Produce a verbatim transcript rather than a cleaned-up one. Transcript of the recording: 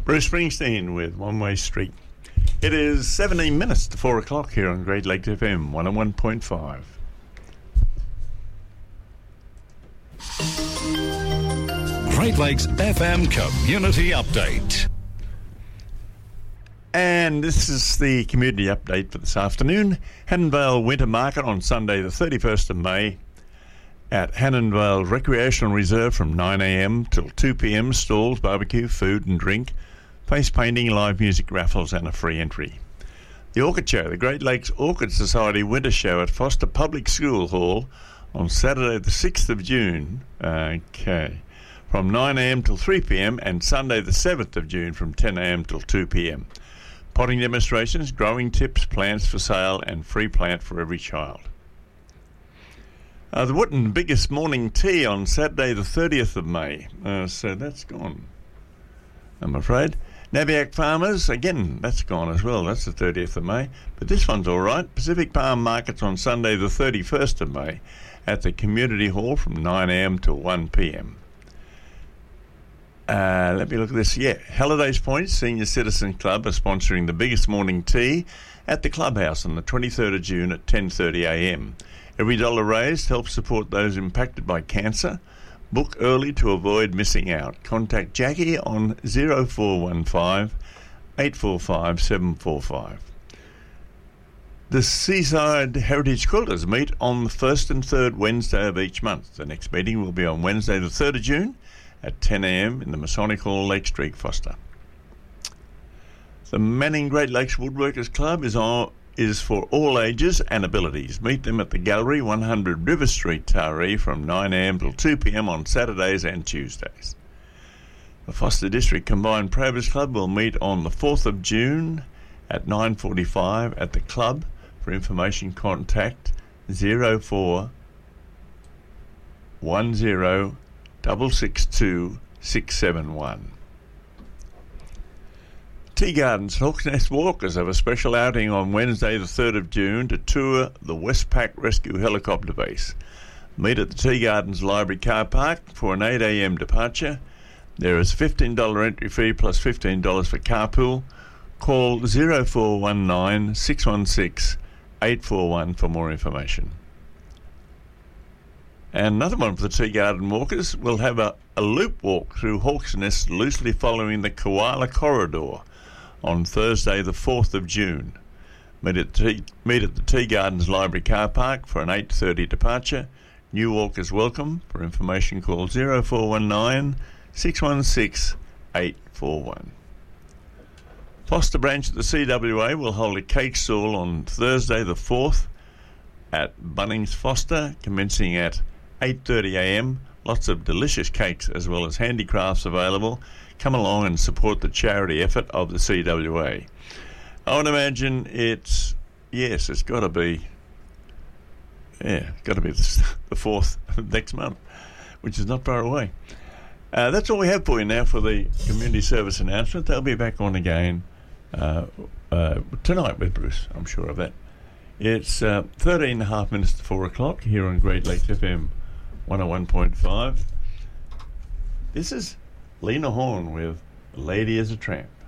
Bruce Springsteen with One Way Street. It is seventeen minutes to four o'clock here on Great Lakes F M one oh one point five. Great Lakes F M Community Update. And this is the community update for this afternoon. Hannonvale Winter Market on Sunday the thirty-first of May at Hannonvale Recreational Reserve from nine a.m. till two p.m. Stalls, barbecue, food and drink, face painting, live music, raffles and a free entry. The Orchid Show, the Great Lakes Orchid Society Winter Show at Foster Public School Hall on Saturday the sixth of June, okay, from nine a.m. till three p.m. and Sunday the seventh of June from ten a.m. till two p.m. Potting demonstrations, growing tips, plants for sale and free plant for every child. Uh, the Wootton Biggest Morning Tea on Saturday the thirtieth of May. Uh, so that's gone, I'm afraid. Naviac Farmers, again, that's gone as well. That's the thirtieth of May. But this one's all right. Pacific Palm Markets on Sunday the thirty-first of May at the Community Hall from nine a.m. till one p.m. Uh, let me look at this. Yeah, Hallidays Point Senior Citizen Club are sponsoring the Biggest Morning Tea at the Clubhouse on the twenty-third of June at ten thirty a.m. Every dollar raised helps support those impacted by cancer. Book early to avoid missing out. Contact Jackie on zero four one five, eight four five, seven four five. The Seaside Heritage Quilters meet on the first and third Wednesday of each month. The next meeting will be on Wednesday the third of June at ten a.m. in the Masonic Hall, Lake Street, Foster. The Manning Great Lakes Woodworkers Club is on, is for all ages and abilities. Meet them at the Gallery, one hundred River Street, Taree, from nine a.m. till two p.m. on Saturdays and Tuesdays. The Foster District Combined Pravers Club will meet on the fourth of June at nine forty-five at the club. For information, contact zero four one zero six six two six seven one. Tea Gardens Hawks Nest Walkers have a special outing on Wednesday the third of June to tour the Westpac Rescue Helicopter Base. Meet at the Tea Gardens Library Car Park for an eight a.m. departure. There is a fifteen dollars entry fee plus fifteen dollars for carpool. Call zero four one nine, six one six, eight four one for more information. And another one for the Tea Garden Walkers will have a, a loop walk through Hawks Nest loosely following the Koala Corridor on Thursday the fourth of June. Meet at, tea, meet at the Tea Gardens Library Car Park for an eight thirty departure. New walkers welcome. For information, call zero four one nine, six one six, eight four one. Foster branch at the C W A will hold a cake stall on Thursday the fourth at Bunnings Foster, commencing at eight thirty a.m. Lots of delicious cakes as well as handicrafts available. Come along and support the charity effort of the C W A. I would imagine it's, yes, it's got to be, yeah, got to be the fourth of next month, which is not far away. Uh, that's all we have for you now for the community service announcement. They'll be back on again uh, uh, tonight with Bruce, I'm sure of that. It's uh, thirteen and a half minutes to four o'clock here on Great Lakes F M one oh one point five. This is Lena Horne with Lady as a Tramp.